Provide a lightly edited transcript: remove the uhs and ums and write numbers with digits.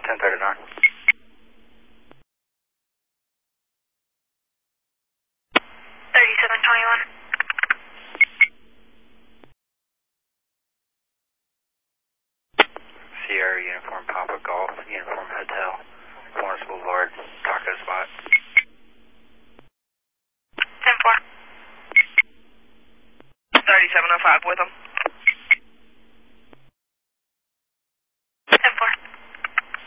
1039. 3721. Sierra Uniform Papa Golf, Uniform Hotel, Florence Boulevard, Taco Spot. 10-4. 3705 with them.